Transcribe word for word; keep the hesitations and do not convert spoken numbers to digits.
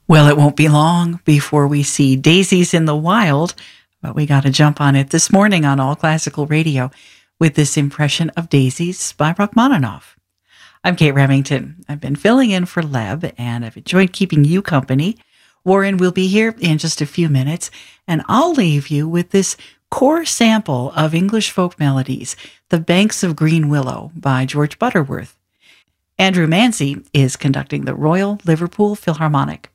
Well, it won't be long before we see Daisies in the Wild, but we got to jump on it this morning on All Classical Radio with this impression of Daisies by Rachmaninoff. I'm Kate Remington. I've been filling in for Leb, and I've enjoyed keeping you company. Warren will be here in just a few minutes, and I'll leave you with this core sample of English folk melodies, The Banks of Green Willow by George Butterworth. Andrew Mancy is conducting the Royal Liverpool Philharmonic.